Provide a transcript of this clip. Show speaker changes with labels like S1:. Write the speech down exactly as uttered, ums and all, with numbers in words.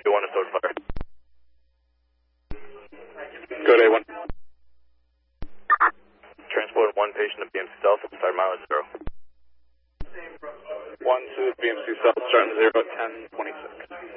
S1: A one to Sword Fire. Code A one. Transport one patient to B M C South, start mileage zero. One to B M C South, starting zero at ten twenty-six.